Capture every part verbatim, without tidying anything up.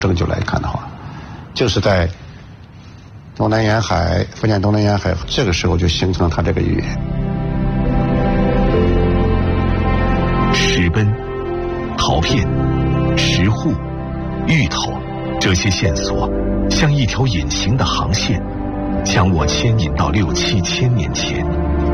证据来看的话，就是在东南沿海、福建东南沿海这个时候就形成了它这个语言。 石奔、陶片、石户、芋头，这些线索像一条隐形的航线，将我牵引到六七千年前。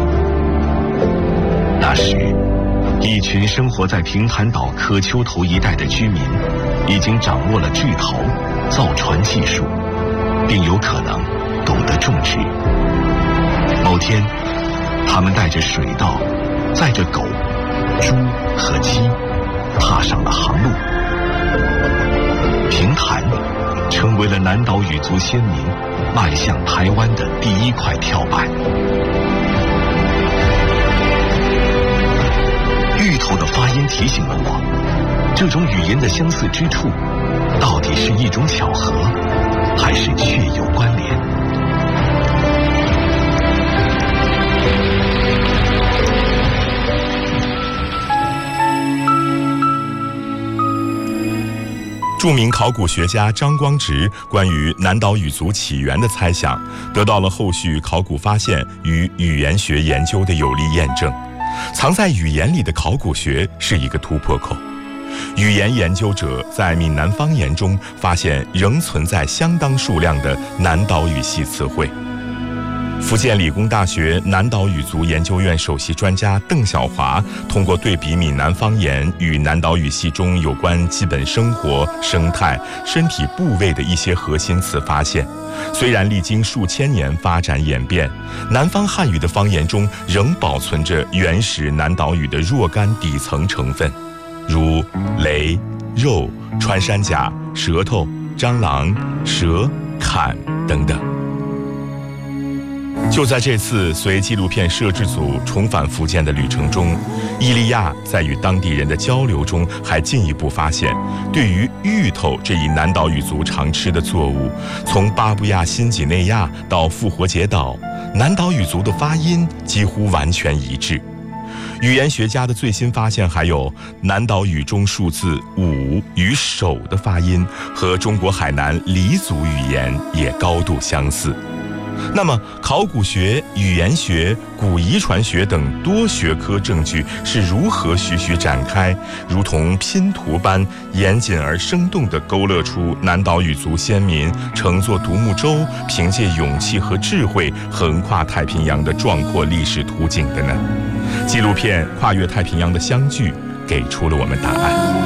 那时，一群生活在平潭岛可丘头一带的居民，已经掌握了锯头、造船技术，并有可能懂得种植。某天，他们带着水稻，载着狗、猪和鸡，踏上了航路。平潭成为了南岛语族先民迈向台湾的第一块跳板。芋头的发音提醒了我，这种语言的相似之处，到底是一种巧合，还是确有关联？ 著名考古学家张光直关于南岛语族起源的猜想，得到了后续考古发现与语言学研究的有力验证。藏在语言里的考古学是一个突破口。语言研究者在闽南方言中发现仍存在相当数量的南岛语系词汇。福建理工大学南岛语族研究院首席专家邓小华通过对比闽南方言与南岛语系中有关基本生活、生态、身体部位的一些核心词发现，虽然历经数千年发展演变，南方汉语的方言中仍保存着原始南岛语的若干底层成分，如雷、肉、穿山甲、舌头、蟑螂、蛇、坎等等。就在这次随纪录片摄制组重返福建的旅程中，伊利亚在与当地人的交流中还进一步发现，对于芋头这一南岛语族常吃的作物，从巴布亚新几内亚到复活节岛，南岛语族的发音几乎完全一致。语言学家的最新发现还有，南岛语中数字五与手的发音和中国海南黎族语言也高度相似。那么，考古学、语言学、古遗传学等多学科证据是如何徐徐展开，如同拼图般严谨而生动地勾勒出南岛语族先民乘坐独木舟，凭借勇气和智慧横跨太平洋的壮阔历史图景的呢？纪录片《跨越太平洋的相聚》给出了我们答案。